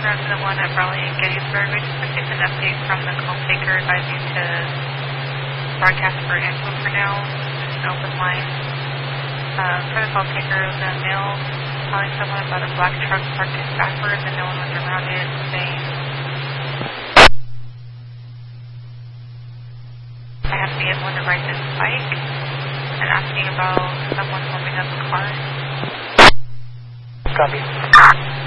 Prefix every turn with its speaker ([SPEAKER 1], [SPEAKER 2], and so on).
[SPEAKER 1] Resident 1 at Raleigh and Gettysburg. We just received an update from the call taker advising to broadcast for info for now. There's an open line. For the call taker, the male telling someone about a black truck parked backwards and no one was around it, saying, I have to get one to ride this bike, and asking about someone warming up a car.
[SPEAKER 2] Copy.